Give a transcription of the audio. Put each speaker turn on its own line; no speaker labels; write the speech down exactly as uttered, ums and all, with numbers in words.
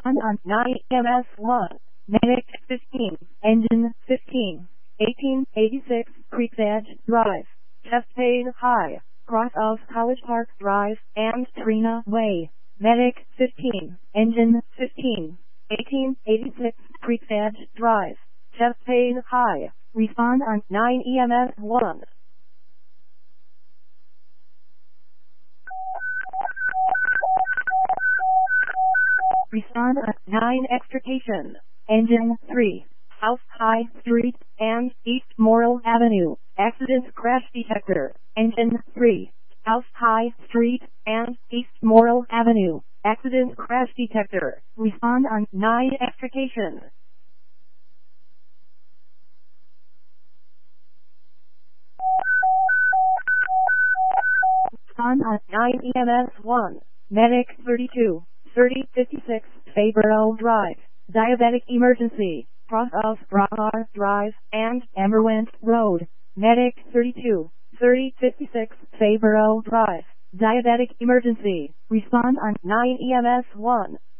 Respond on nine E M S one. Medic fifteen. Engine fifteen. eighteen eighty-six Creek's Edge Drive. Chest pain high. Cross of College Park Drive and Trina Way. Medic fifteen. Engine fifteen. eighteen eighty-six Creek's Edge Drive. Chest pain high. Respond on nine E M S one. Respond on nine Extrication. Engine three. South High Street and East Morrill Avenue. Accident crash detector. Engine three. South High Street and East Morrill Avenue. Accident crash detector. Respond on nine Extrication. Respond on nine E M S one. Medic thirty-two. thirty fifty-six Fayborough Drive. Diabetic emergency. Cross of Brahar Drive and Amerwent Road. Medic thirty-two. thirty fifty-six Fayborough Drive. Diabetic emergency. Respond on nine E M S one.